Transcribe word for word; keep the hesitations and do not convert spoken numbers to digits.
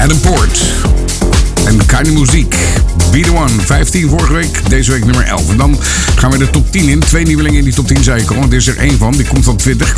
Adam Port. En Keine Muziek. Be The One. vijftien vorige week. Deze week nummer elf. En dan gaan we de top tien in. Twee nieuwelingen in die top tien, zei ik al. Er is er één van. Die komt van twintig.